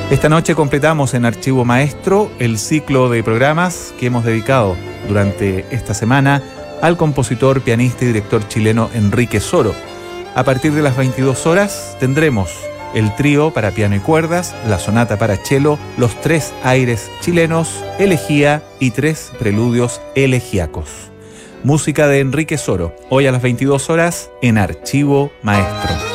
Esta noche completamos en Archivo Maestro el ciclo de programas que hemos dedicado durante esta semana al compositor, pianista y director chileno Enrique Soro. A partir de las 22 horas tendremos el trío para piano y cuerdas, la sonata para cello, los 3 aires chilenos, elegía y 3 preludios elegíacos. Música de Enrique Soro, hoy a las 22 horas en Archivo Maestro.